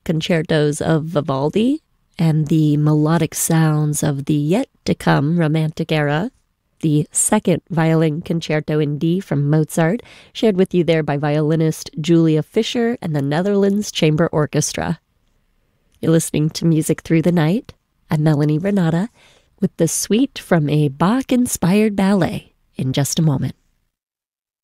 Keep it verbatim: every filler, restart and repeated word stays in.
concertos of Vivaldi and the melodic sounds of the yet-to-come Romantic era. The second violin concerto in D from Mozart, shared with you there by violinist Julia Fischer and the Netherlands Chamber Orchestra. You're listening to Music Through the Night. I'm Melanie Renata with the suite from a Bach-inspired ballet in just a moment.